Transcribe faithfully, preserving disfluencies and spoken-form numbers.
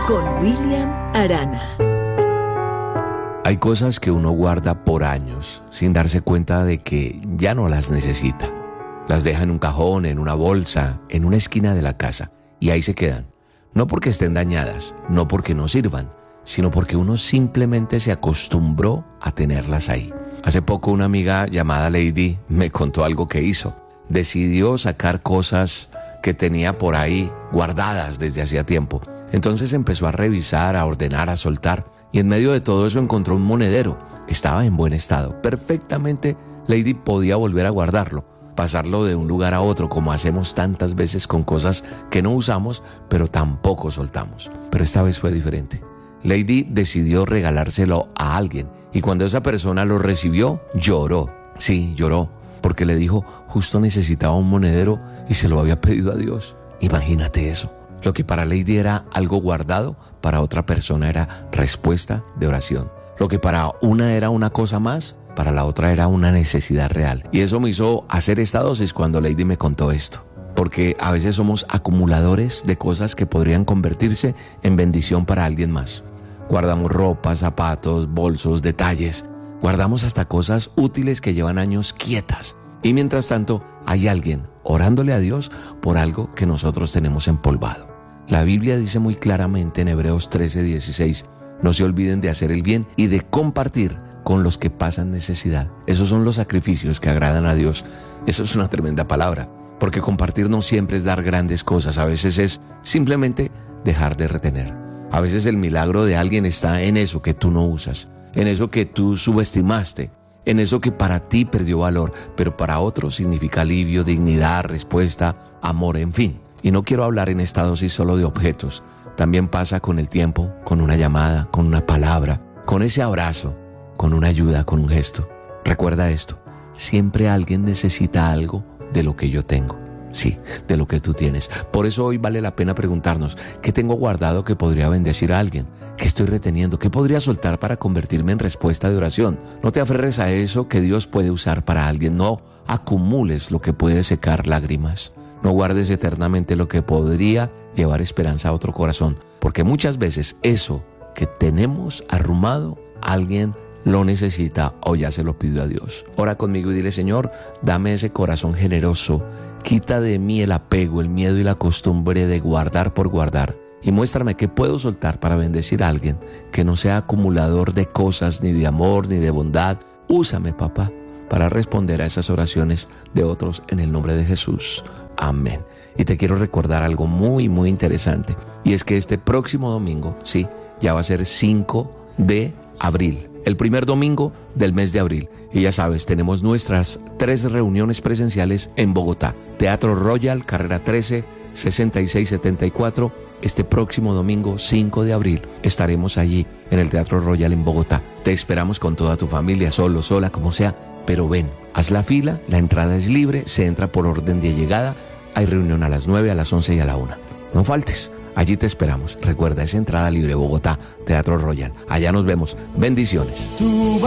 con William Arana. Hay cosas que uno guarda por años sin darse cuenta de que ya no las necesita. Las deja en un cajón, en una bolsa, en una esquina de la casa y ahí se quedan. No porque estén dañadas, no porque no sirvan, sino porque uno simplemente se acostumbró a tenerlas ahí. Hace poco una amiga llamada Lady me contó algo que hizo. Decidió sacar cosas que tenía por ahí guardadas desde hacía tiempo. Entonces empezó a revisar, a ordenar, a soltar y en medio de todo eso encontró un monedero. Estaba en buen estado. Perfectamente Lady podía volver a guardarlo, pasarlo de un lugar a otro como hacemos tantas veces con cosas que no usamos pero tampoco soltamos. Pero esta vez fue diferente. Lady decidió regalárselo a alguien y cuando esa persona lo recibió, lloró. Sí, lloró, porque le dijo, justo necesitaba un monedero y se lo había pedido a Dios. Imagínate eso. Lo que para Lady era algo guardado, para otra persona era respuesta de oración. Lo que para una era una cosa más, para la otra era una necesidad real. Y eso me hizo hacer esta dosis cuando Lady me contó esto. Porque a veces somos acumuladores de cosas que podrían convertirse en bendición para alguien más. Guardamos ropa, zapatos, bolsos, detalles. Guardamos hasta cosas útiles que llevan años quietas. Y mientras tanto, hay alguien orándole a Dios por algo que nosotros tenemos empolvado. La Biblia dice muy claramente en Hebreos trece dieciséis, no se olviden de hacer el bien y de compartir con los que pasan necesidad. Esos son los sacrificios que agradan a Dios. Eso es una tremenda palabra, porque compartir no siempre es dar grandes cosas, a veces es simplemente dejar de retener. A veces el milagro de alguien está en eso que tú no usas, en eso que tú subestimaste, en eso que para ti perdió valor, pero para otros significa alivio, dignidad, respuesta, amor, en fin. Y no quiero hablar en esta dosis solo de objetos. También pasa con el tiempo, con una llamada, con una palabra, con ese abrazo, con una ayuda, con un gesto. Recuerda esto, siempre alguien necesita algo de lo que yo tengo. Sí, de lo que tú tienes. Por eso hoy vale la pena preguntarnos, ¿qué tengo guardado que podría bendecir a alguien? ¿Qué estoy reteniendo? ¿Qué podría soltar para convertirme en respuesta de oración? No te aferres a eso que Dios puede usar para alguien. No acumules lo que puede secar lágrimas. No guardes eternamente lo que podría llevar esperanza a otro corazón. Porque muchas veces eso que tenemos arrumado, alguien lo necesita o ya se lo pidió a Dios. Ora conmigo y dile, Señor, dame ese corazón generoso. Quita de mí el apego, el miedo y la costumbre de guardar por guardar. Y muéstrame qué puedo soltar para bendecir a alguien que no sea acumulador de cosas, ni de amor, ni de bondad. Úsame, papá, para responder a esas oraciones de otros en el nombre de Jesús. Amén. Y te quiero recordar algo muy, muy interesante. Y es que este próximo domingo, sí, ya va a ser cinco de abril. El primer domingo del mes de abril. Y ya sabes, tenemos nuestras tres reuniones presenciales en Bogotá. Teatro Royal, carrera trece, sesenta y seis setenta y cuatro. Este próximo domingo, cinco de abril, estaremos allí en el Teatro Royal en Bogotá. Te esperamos con toda tu familia, solo, sola, como sea. Pero ven, haz la fila, la entrada es libre, se entra por orden de llegada. Hay reunión a las nueve, a las once y a la una. No faltes. Allí te esperamos. Recuerda, es entrada libre, Bogotá, Teatro Royal. Allá nos vemos. Bendiciones.